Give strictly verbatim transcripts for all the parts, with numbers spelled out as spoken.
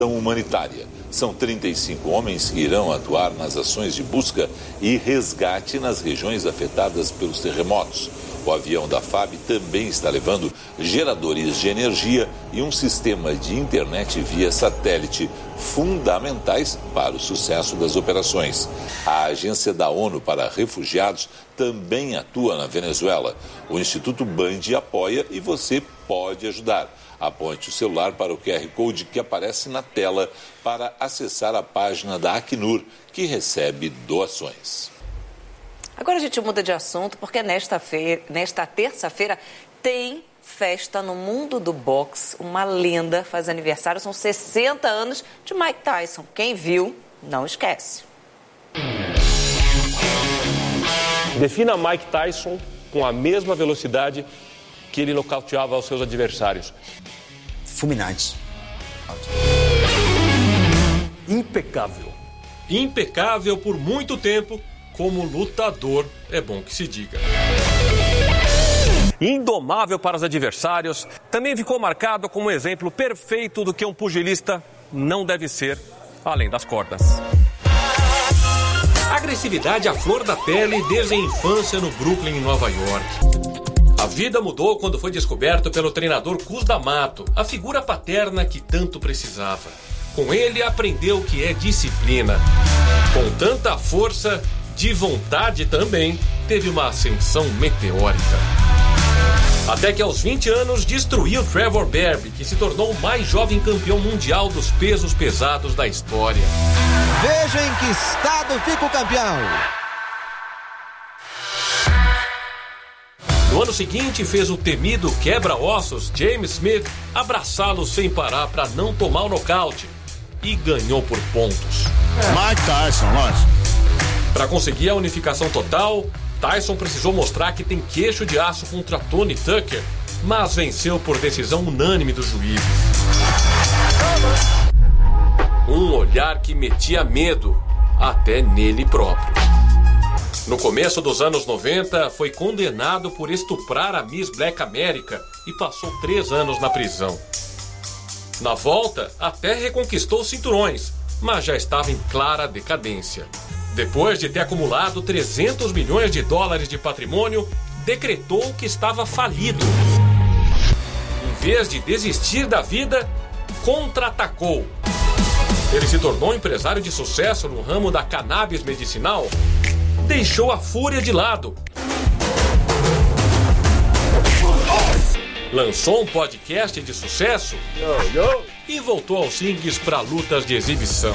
humanitária. São trinta e cinco homens que irão atuar nas ações de busca e resgate nas regiões afetadas pelos terremotos. O avião da F A B também está levando geradores de energia e um sistema de internet via satélite, fundamentais para o sucesso das operações. A Agência da ONU para Refugiados também atua na Venezuela. O Instituto Band apoia e você pode ajudar. Aponte o celular para o Q R Code que aparece na tela para acessar a página da Acnur, que recebe doações. Agora a gente muda de assunto, porque nesta, feira, nesta terça-feira tem festa no mundo do boxe. Uma lenda faz aniversário, são sessenta anos de Mike Tyson. Quem viu, não esquece. Defina Mike Tyson com a mesma velocidade que ele nocauteava os seus adversários. Fulminante. Impecável. Impecável por muito tempo, como lutador, é bom que se diga. Indomável para os adversários, também ficou marcado como um exemplo perfeito do que um pugilista não deve ser, além das cordas. Agressividade à flor da pele desde a infância no Brooklyn, em Nova York. A vida mudou quando foi descoberto pelo treinador Cus D'Amato, a figura paterna que tanto precisava. Com ele aprendeu o que é disciplina. Com tanta força, de vontade também, teve uma ascensão meteórica. Até que aos vinte anos destruiu Trevor Berbick, que se tornou o mais jovem campeão mundial dos pesos pesados da história. Veja em que estado fica o campeão. No ano seguinte, fez o temido quebra-ossos James Smith abraçá-lo sem parar para não tomar o nocaute. E ganhou por pontos. Mike Tyson, lógico. Para conseguir a unificação total, Tyson precisou mostrar que tem queixo de aço contra Tony Tucker, mas venceu por decisão unânime dos juízes. Um olhar que metia medo, até nele próprio. No começo dos anos noventa, foi condenado por estuprar a Miss Black America e passou três anos na prisão. Na volta, até reconquistou cinturões, mas já estava em clara decadência. Depois de ter acumulado trezentos milhões de dólares de patrimônio, decretou que estava falido. Em vez de desistir da vida, contra-atacou. Ele se tornou um empresário de sucesso no ramo da cannabis medicinal. Deixou a fúria de lado. Lançou um podcast de sucesso yo, yo. E voltou aos rings para lutas de exibição.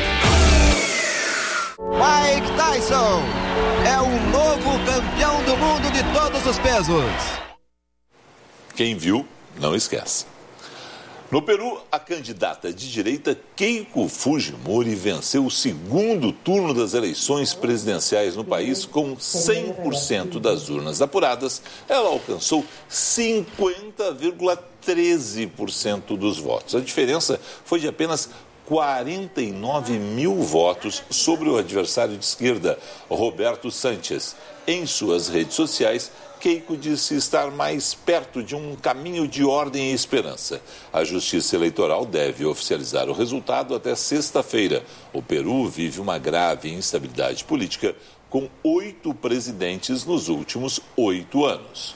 Mike Tyson é o novo campeão do mundo de todos os pesos. Quem viu, não esquece. No Peru, a candidata de direita Keiko Fujimori venceu o segundo turno das eleições presidenciais no país com cem por cento das urnas apuradas. Ela alcançou cinquenta vírgula treze por cento dos votos. A diferença foi de apenas quarenta e nove mil votos sobre o adversário de esquerda, Roberto Sánchez. Em suas redes sociais, Keiko disse estar mais perto de um caminho de ordem e esperança. A Justiça Eleitoral deve oficializar o resultado até sexta-feira. O Peru vive uma grave instabilidade política, com oito presidentes nos últimos oito anos.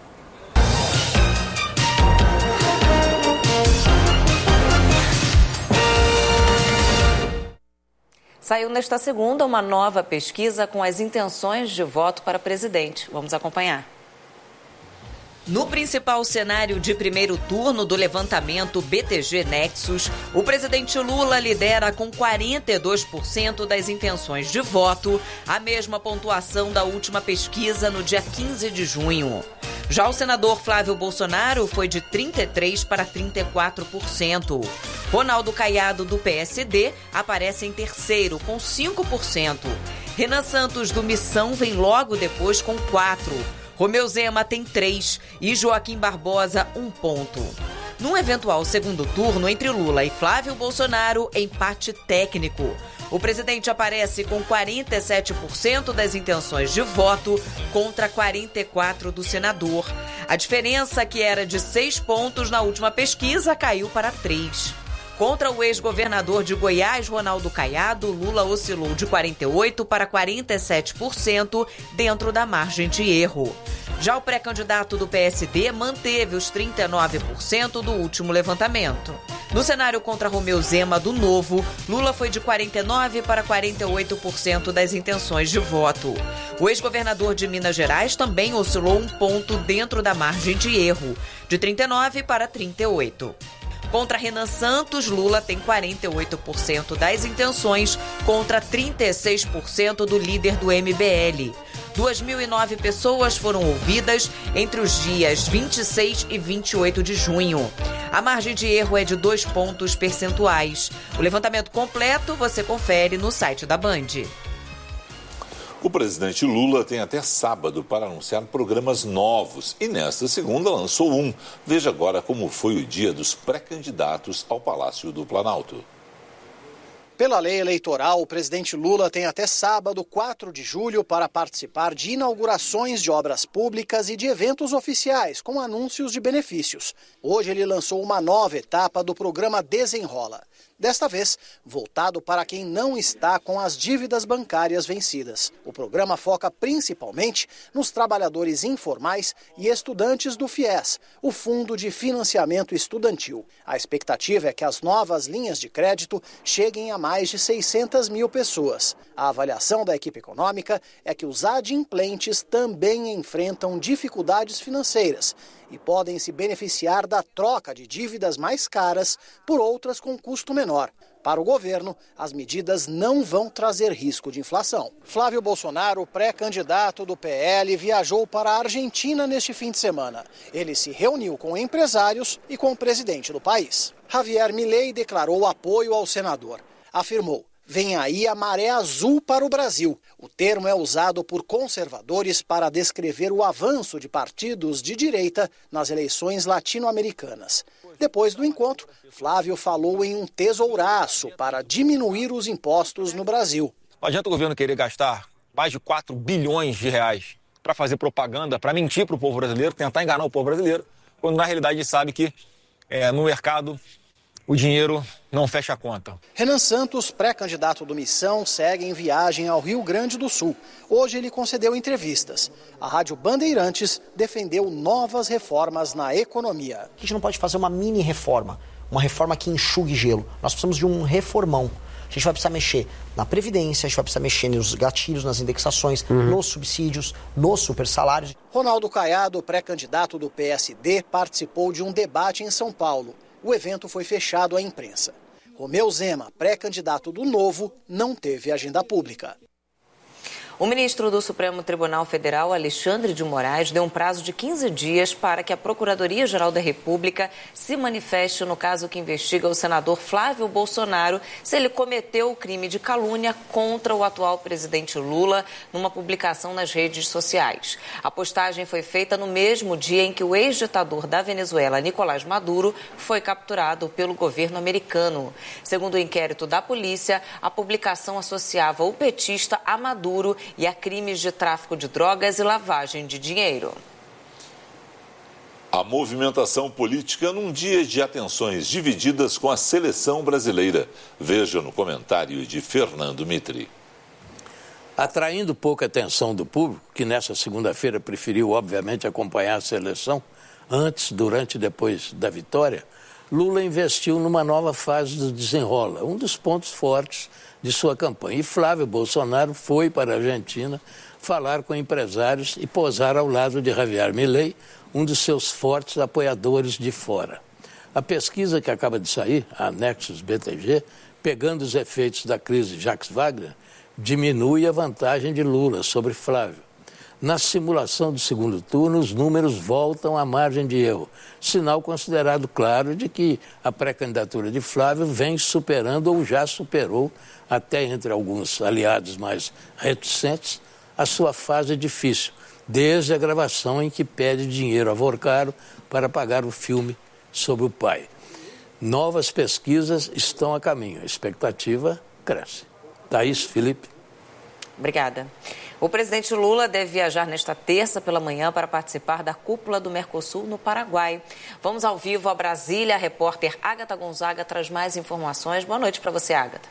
Saiu nesta segunda uma nova pesquisa com as intenções de voto para presidente. Vamos acompanhar. No principal cenário de primeiro turno do levantamento B T G Nexus, o presidente Lula lidera com quarenta e dois por cento das intenções de voto, a mesma pontuação da última pesquisa no dia quinze de junho. Já o senador Flávio Bolsonaro foi de trinta e três por cento para trinta e quatro por cento. Ronaldo Caiado, do P S D, aparece em terceiro, com cinco por cento. Renan Santos, do Missão, vem logo depois com quatro por cento. Romeu Zema tem três e Joaquim Barbosa um ponto. Num eventual segundo turno entre Lula e Flávio Bolsonaro, empate técnico. O presidente aparece com quarenta e sete por cento das intenções de voto contra quarenta e quatro por cento do senador. A diferença, que era de seis pontos na última pesquisa, caiu para três. Contra o ex-governador de Goiás, Ronaldo Caiado, Lula oscilou de quarenta e oito por cento para quarenta e sete por cento dentro da margem de erro. Já o pré-candidato do P S D manteve os trinta e nove por cento do último levantamento. No cenário contra Romeu Zema, do Novo, Lula foi de quarenta e nove por cento para quarenta e oito por cento das intenções de voto. O ex-governador de Minas Gerais também oscilou um ponto dentro da margem de erro, de trinta e nove para trinta e oito. Contra Renan Santos, Lula tem quarenta e oito por cento das intenções contra trinta e seis por cento do líder do M B L. duas mil e nove pessoas foram ouvidas entre os dias vinte e seis e vinte e oito de junho. A margem de erro é de dois pontos percentuais. O levantamento completo você confere no site da Band. O presidente Lula tem até sábado para anunciar programas novos e nesta segunda lançou um. Veja agora como foi o dia dos pré-candidatos ao Palácio do Planalto. Pela lei eleitoral, o presidente Lula tem até sábado, quatro de julho, para participar de inaugurações de obras públicas e de eventos oficiais, com anúncios de benefícios. Hoje ele lançou uma nova etapa do programa Desenrola. Desta vez, voltado para quem não está com as dívidas bancárias vencidas. O programa foca principalmente nos trabalhadores informais e estudantes do FIES, o Fundo de Financiamento Estudantil. A expectativa é que as novas linhas de crédito cheguem a mais de seiscentas mil pessoas. A avaliação da equipe econômica é que os adimplentes também enfrentam dificuldades financeiras e podem se beneficiar da troca de dívidas mais caras por outras com custo menor. Para o governo, as medidas não vão trazer risco de inflação. Flávio Bolsonaro, pré-candidato do P L, viajou para a Argentina neste fim de semana. Ele se reuniu com empresários e com o presidente do país. Javier Milei declarou apoio ao senador. Afirmou: vem aí a maré azul para o Brasil. O termo é usado por conservadores para descrever o avanço de partidos de direita nas eleições latino-americanas. Depois do encontro, Flávio falou em um tesouraço para diminuir os impostos no Brasil. Não adianta o governo querer gastar mais de quatro bilhões de reais para fazer propaganda, para mentir para o povo brasileiro, tentar enganar o povo brasileiro, quando na realidade sabe que é, no mercado o dinheiro não fecha a conta. Renan Santos, pré-candidato do Missão, segue em viagem ao Rio Grande do Sul. Hoje ele concedeu entrevistas. A Rádio Bandeirantes defendeu novas reformas na economia. A gente não pode fazer uma mini reforma, uma reforma que enxugue gelo. Nós precisamos de um reformão. A gente vai precisar mexer na Previdência, a gente vai precisar mexer nos gatilhos, nas indexações, uhum. nos subsídios, nos supersalários. Ronaldo Caiado, pré-candidato do P S D, participou de um debate em São Paulo. O evento foi fechado à imprensa. Romeu Zema, pré-candidato do Novo, não teve agenda pública. O ministro do Supremo Tribunal Federal, Alexandre de Moraes, deu um prazo de quinze dias para que a Procuradoria-Geral da República se manifeste no caso que investiga o senador Flávio Bolsonaro se ele cometeu o crime de calúnia contra o atual presidente Lula numa publicação nas redes sociais. A postagem foi feita no mesmo dia em que o ex-ditador da Venezuela, Nicolás Maduro, foi capturado pelo governo americano. Segundo o inquérito da polícia, a publicação associava o petista a Maduro e a crimes de tráfico de drogas e lavagem de dinheiro. A movimentação política num dia de atenções divididas com a seleção brasileira. Veja no comentário de Fernando Mitri. Atraindo pouca atenção do público, que nessa segunda-feira preferiu, obviamente, acompanhar a seleção, antes, durante e depois da vitória, Lula investiu numa nova fase do desenrola, um dos pontos fortes de sua campanha. E Flávio Bolsonaro foi para a Argentina falar com empresários e posar ao lado de Javier Milei, um dos seus fortes apoiadores de fora. A pesquisa que acaba de sair, a Nexus B T G, pegando os efeitos da crise Jacques Wagner, diminui a vantagem de Lula sobre Flávio. Na simulação do segundo turno, os números voltam à margem de erro, sinal considerado claro de que a pré-candidatura de Flávio vem superando ou já superou, até entre alguns aliados mais reticentes, a sua fase difícil, desde a gravação em que pede dinheiro a Vorcaro para pagar o filme sobre o pai. Novas pesquisas estão a caminho, a expectativa cresce. Thaís, Felipe. Obrigada. O presidente Lula deve viajar nesta terça pela manhã para participar da cúpula do Mercosul no Paraguai. Vamos ao vivo a Brasília. A repórter Ágata Gonzaga traz mais informações. Boa noite para você, Ágata.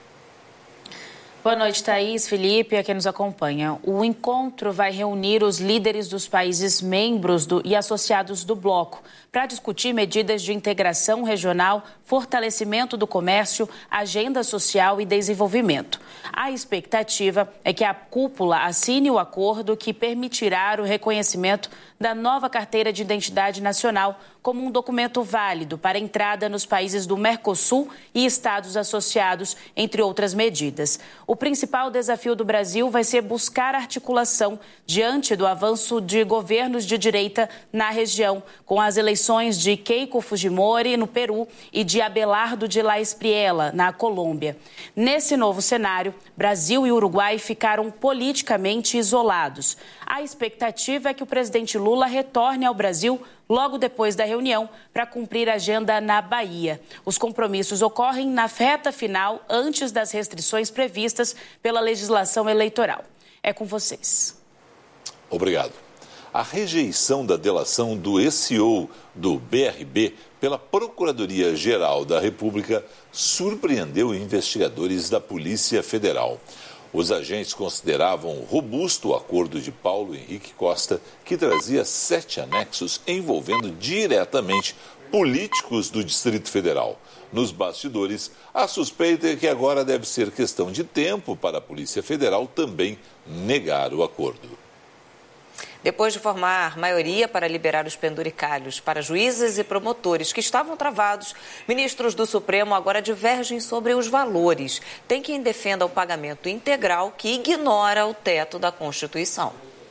Boa noite, Thaís, Felipe, a quem nos acompanha. O encontro vai reunir os líderes dos países membros do, e associados do bloco para discutir medidas de integração regional, fortalecimento do comércio, agenda social e desenvolvimento. A expectativa é que a cúpula assine o acordo que permitirá o reconhecimento da nova carteira de identidade nacional como um documento válido para entrada nos países do Mercosul e estados associados, entre outras medidas. O principal desafio do Brasil vai ser buscar articulação diante do avanço de governos de direita na região, com as eleições de Keiko Fujimori no Peru e de Abelardo de la Espriella na Colômbia. Nesse novo cenário, Brasil e Uruguai ficaram politicamente isolados. A expectativa é que o presidente Lula retorne ao Brasil logo depois da reunião para cumprir a agenda na Bahia. Os compromissos ocorrem na reta final, antes das restrições previstas pela legislação eleitoral. É com vocês. Obrigado. A rejeição da delação do C E O do B R B pela Procuradoria-Geral da República surpreendeu investigadores da Polícia Federal. Os agentes consideravam robusto o acordo de Paulo Henrique Costa, que trazia sete anexos envolvendo diretamente políticos do Distrito Federal. Nos bastidores, a suspeita é que agora deve ser questão de tempo para a Polícia Federal também negar o acordo. Depois de formar maioria para liberar os penduricalhos para juízes e promotores que estavam travados, ministros do Supremo agora divergem sobre os valores. Tem quem defenda o pagamento integral que ignora o teto da Constituição.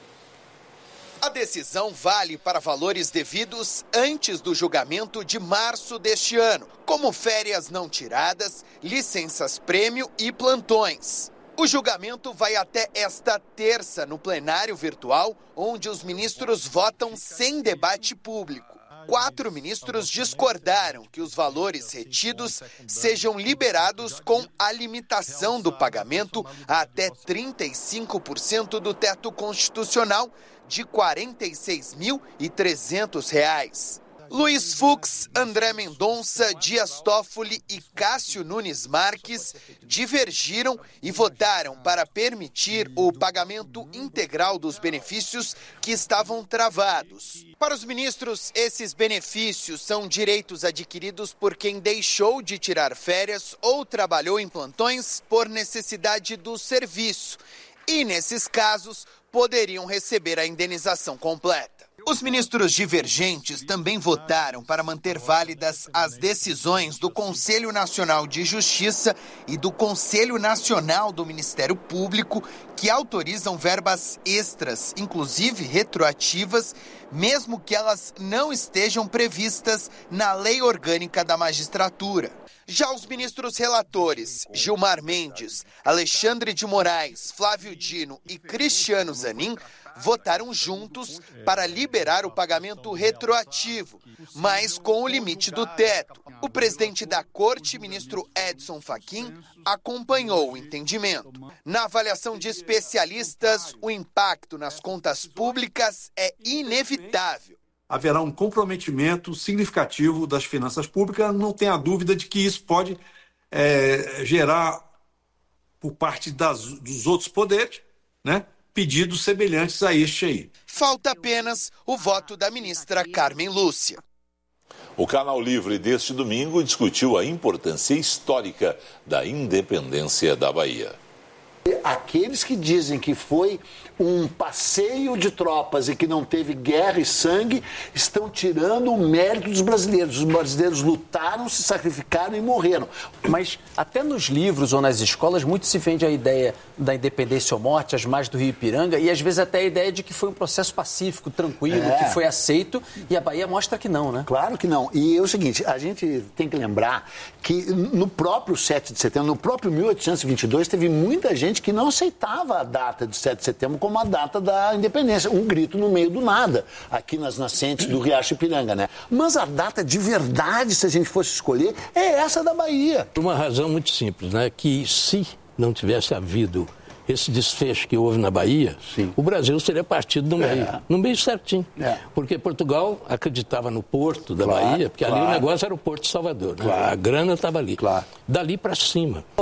A decisão vale para valores devidos antes do julgamento de março deste ano, como férias não tiradas, licenças-prêmio e plantões. O julgamento vai até esta terça no plenário virtual, onde os ministros votam sem debate público. Quatro ministros discordaram que os valores retidos sejam liberados com a limitação do pagamento a até trinta e cinco por cento do teto constitucional de quarenta e seis mil e trezentos reais. Luiz Fux, André Mendonça, Dias Toffoli e Cássio Nunes Marques divergiram e votaram para permitir o pagamento integral dos benefícios que estavam travados. Para os ministros, esses benefícios são direitos adquiridos por quem deixou de tirar férias ou trabalhou em plantões por necessidade do serviço. E, nesses casos, poderiam receber a indenização completa. Os ministros divergentes também votaram para manter válidas as decisões do Conselho Nacional de Justiça e do Conselho Nacional do Ministério Público, que autorizam verbas extras, inclusive retroativas, mesmo que elas não estejam previstas na Lei Orgânica da Magistratura. Já os ministros relatores, Gilmar Mendes, Alexandre de Moraes, Flávio Dino e Cristiano Zanin, votaram juntos para liberar o pagamento retroativo, mas com o limite do teto. O presidente da Corte, ministro Edson Fachin, acompanhou o entendimento. Na avaliação de especialistas, o impacto nas contas públicas é inevitável. Haverá um comprometimento significativo das finanças públicas, não tenha dúvida de que isso pode é, gerar, por parte das, dos outros poderes, né, pedidos semelhantes a este aí. Falta apenas o voto da ministra Carmen Lúcia. O Canal Livre deste domingo discutiu a importância histórica da independência da Bahia. Aqueles que dizem que foi um passeio de tropas e que não teve guerra e sangue estão tirando o mérito dos brasileiros. Os brasileiros lutaram, se sacrificaram e morreram. Mas até nos livros ou nas escolas muito se vende a ideia da independência ou morte, as margens do Rio Ipiranga, e às vezes até a ideia de que foi um processo pacífico, tranquilo, é. que foi aceito, e a Bahia mostra que não, né? Claro que não. E é o seguinte, a gente tem que lembrar que no próprio sete de setembro, no próprio mil oitocentos e vinte e dois, teve muita gente que não aceitava a data de sete de setembro como a data da independência. Um grito no meio do nada, aqui nas nascentes do Riacho Ipiranga, né? Mas a data de verdade, se a gente fosse escolher, é essa da Bahia. Por uma razão muito simples, né? Que se não tivesse havido esse desfecho que houve na Bahia, Sim. o Brasil seria partido no meio, é. no meio certinho. É. Porque Portugal acreditava no porto da claro, Bahia, porque claro. ali o negócio era o Porto de Salvador, né? Claro. A grana estava ali. Claro. Dali para cima.